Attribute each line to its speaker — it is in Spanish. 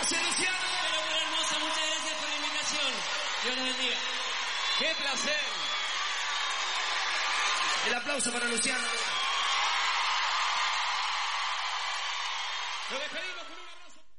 Speaker 1: Gracias, Luciano.
Speaker 2: Pero muy hermosa, muchas gracias por la invitación. Dios los bendiga.
Speaker 1: ¡Qué placer! El aplauso para Luciano. Nos despedimos.